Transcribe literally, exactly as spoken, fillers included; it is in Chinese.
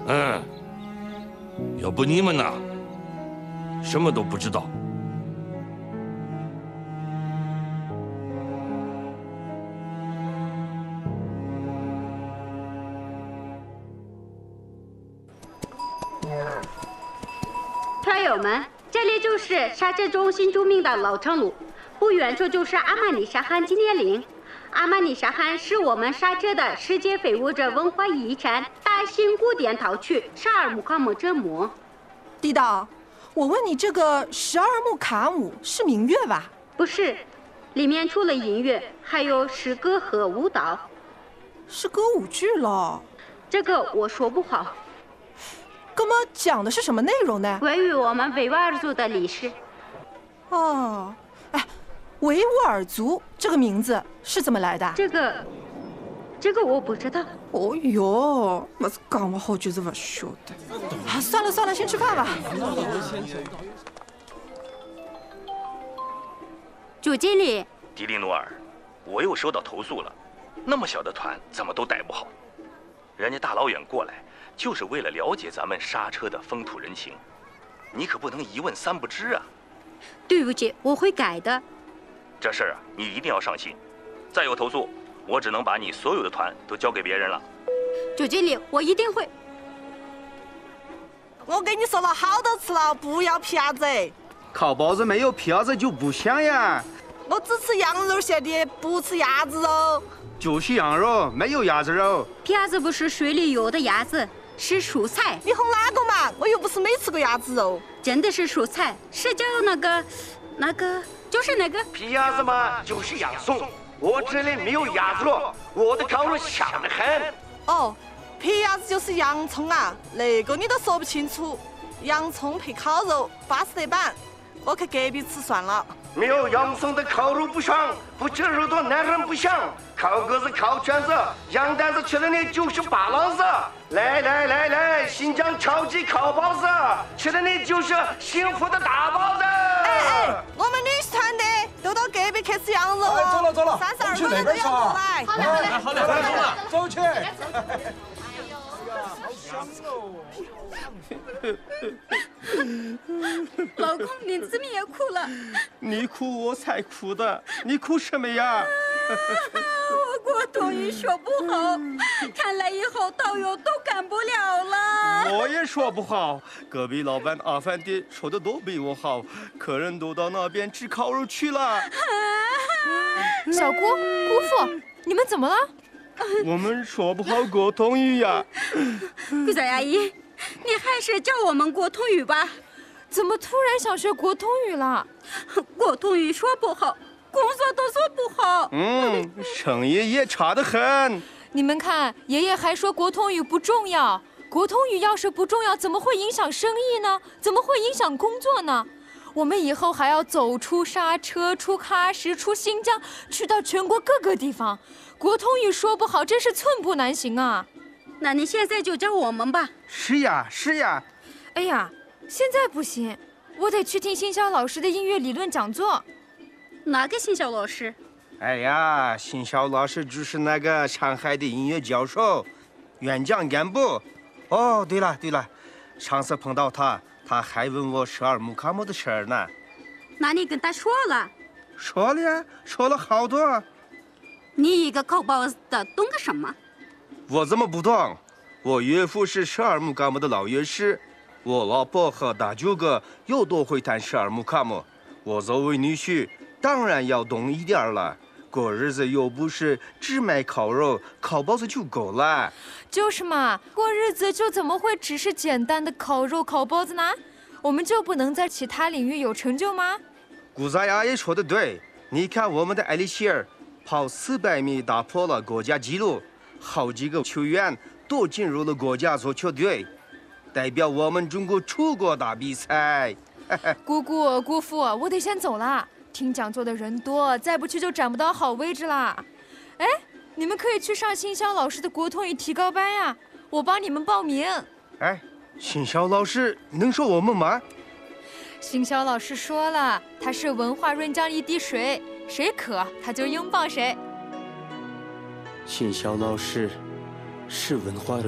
嗯，要不你们呢，什么都不知道。 船友们，这里就是沙车中心著名的老城路，不远处就是阿玛尼沙滩纪念陵。阿玛尼沙滩是我们沙车的世界非物质文化遗产大型古典陶曲十二木卡姆折木。 地道，我问你，这个十二木卡姆是民乐吧？ 不是，里面除了音乐，还有诗歌和舞蹈。 是歌舞剧咯。 这个我说不好。 那么讲的是什么内容呢？ 关于我们维吾尔族的历史。 哦，哎，维吾尔族这个名字是怎么来的？ 这个，这个我不知道。 哦哟，么子讲了好久是不晓得。啊，算了算了，先吃饭吧。 主经理， 迪利努尔，我又收到投诉了，那么小的团怎么都带不好？人家大老远过来，就是为了了解咱们沙车的风土人情，你可不能一问三不知啊！ 对不起，我会改的。 这事儿啊，你一定要上心。再有投诉，我只能把你所有的团都交给别人了。 主经理，我一定会。 我跟你说了好多次了，不要皮鸭子。 烤包子没有皮鸭子就不香呀。 我只吃羊肉馅的，不吃鸭子肉。 就是羊肉，没有鸭子肉。 皮鸭子不是水里游的鸭子，是蔬菜。 你哄哪个嘛？我又不是没吃过鸭子肉。 真的是蔬菜，是叫那个，那个就是那个皮鸭子嘛，就是洋葱。我这里没有鸭子肉，我的烤肉香得很。 哦，皮鸭子就是洋葱啊，那个你都说不清楚。洋葱配烤肉，巴适得板。我去隔壁吃算了。 没有洋葱的烤肉不香，不吃肉的男人不香。烤鸽子、烤圈子，羊蛋子吃了你就是巴郎子。来来来来，新疆超级烤包子，吃了你就是幸福的大包子。 哎哎，我们女婿团的都到隔壁去吃羊肉哎，走了走了， 三十二个人都要过来。 好嘞好嘞好嘞，走了，走去。 老公，你怎么也哭了？ 你哭我才哭的，你哭什么呀？ 我国统语说不好，看来以后导游都干不了了。 我也说不好，隔壁老板阿凡迪说的都比我好，客人都到那边吃烤肉去了。 小姑、姑父，你们怎么了？ 我们说不好国统语呀。 桂嫂阿姨，你还是教我们国统语吧。 怎么突然想学国统语了？ 国统语说不好，工作都做不好。 嗯，生意也差得很。 你们看，爷爷还说国统语不重要。国统语要是不重要，怎么会影响生意呢？怎么会影响工作呢？我们以后还要走出沙车，出喀什，出新疆，去到全国各个地方。国统语说不好，真是寸步难行啊！ 那你现在就教我们吧。 是呀，是呀。 哎呀，现在不行，我得去听新晓老师的音乐理论讲座。 哪个新晓老师？ 哎呀，新晓老师就是那个上海的音乐教授，原讲干部。哦，对了对了，上次碰到他，他还问我十二木卡姆的事儿呢。 那你跟他说了？ 说了呀，说了好多。 你一个烤包子的懂个什么？ 我怎么不懂？我岳父是十二木卡姆的老乐师，我老婆和大舅哥又都会弹十二木卡姆。我作为女婿，当然要懂一点了。过日子又不是只卖烤肉、烤包子就够了。 就是嘛，过日子就怎么会只是简单的烤肉、烤包子呢？我们就不能在其他领域有成就吗？ 姑仔阿姨说的对，你看我们的艾丽希尔跑四百米打破了国家纪录，好几个球员都进入了国家足球队，代表我们中国出国打比赛。 姑姑、姑父，我得先走了。听讲座的人多，再不去就占不到好位置啦。哎，你们可以去上新晓老师的国统语提高班呀，我帮你们报名。 哎，新晓老师能说我们吗？ 新晓老师说了，他是文化润浆一滴水，谁渴他就拥抱谁。 新晓老师是文化的。